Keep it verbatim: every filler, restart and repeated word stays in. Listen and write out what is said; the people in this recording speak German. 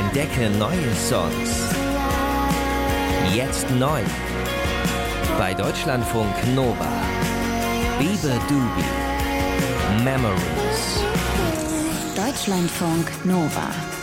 Entdecke neue Songs. Jetzt neu. Bei Deutschlandfunk Nova. Bebe Doobie. Memories. Deutschlandfunk Nova.